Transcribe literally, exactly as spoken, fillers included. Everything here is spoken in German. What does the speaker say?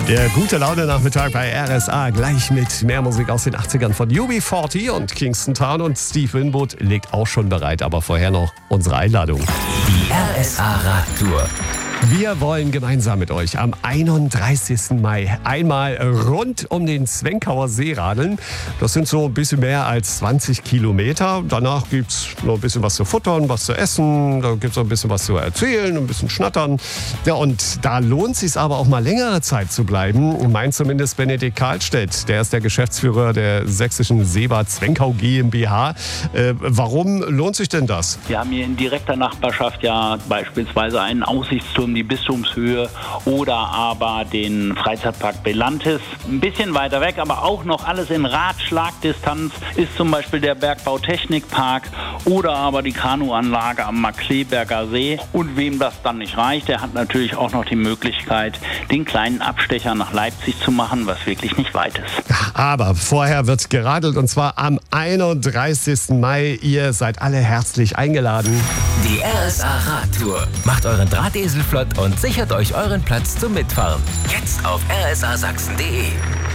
Der gute Laune-Nachmittag bei R S A, gleich mit mehr Musik aus den achtzigern von U B vierzig und Kingston Town, und Steve Winwood liegt auch schon bereit, aber vorher noch unsere Einladung. Die R S A Radtour. Wir wollen gemeinsam mit euch am einunddreißigsten Mai einmal rund um den Zwenkauer See radeln. Das sind so ein bisschen mehr als zwanzig Kilometer. Danach gibt es noch ein bisschen was zu futtern, was zu essen. Da gibt es noch ein bisschen was zu erzählen, ein bisschen schnattern. Ja, und da lohnt es sich aber auch mal längere Zeit zu bleiben. Meint zumindest Benedikt Karlstedt. Der ist der Geschäftsführer der sächsischen Seebad Zwenkau GmbH. Äh, warum lohnt sich denn das? Wir haben hier in direkter Nachbarschaft ja beispielsweise einen Aussichtsturm, die Bistumshöhe, oder aber den Freizeitpark Belantis. Ein bisschen weiter weg, aber auch noch alles in Ratschlagdistanz ist zum Beispiel der Bergbautechnikpark oder aber die Kanuanlage am Markleeberger See. Und wem das dann nicht reicht, der hat natürlich auch noch die Möglichkeit, den kleinen Abstecher nach Leipzig zu machen, was wirklich nicht weit ist. Aber vorher wird geradelt, und zwar am einunddreißigsten Mai. Ihr seid alle herzlich eingeladen. Die R S A Radtour. Macht euren Drahtesel flott und sichert euch euren Platz zum Mitfahren. Jetzt auf r s a sachsen punkt d e.